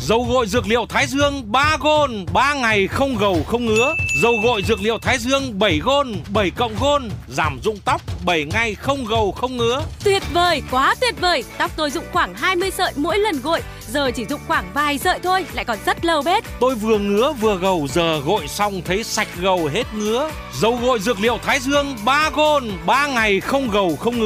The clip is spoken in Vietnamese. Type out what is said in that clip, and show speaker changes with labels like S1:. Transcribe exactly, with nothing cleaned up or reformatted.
S1: Dầu gội dược liệu Thái Dương ba gôn, ba ngày không gầu không ngứa. Dầu gội dược liệu Thái Dương bảy gôn, bảy cộng gôn, giảm rụng tóc bảy ngày không gầu không ngứa.
S2: Tuyệt vời, quá tuyệt vời. Tóc tôi rụng khoảng hai mươi sợi mỗi lần gội, giờ chỉ rụng khoảng vài sợi thôi, lại còn rất lâu bết.
S1: Tôi vừa ngứa vừa gầu, giờ gội xong thấy sạch gầu hết ngứa. Dầu gội dược liệu Thái Dương ba gôn, ba ngày không gầu không ngứa.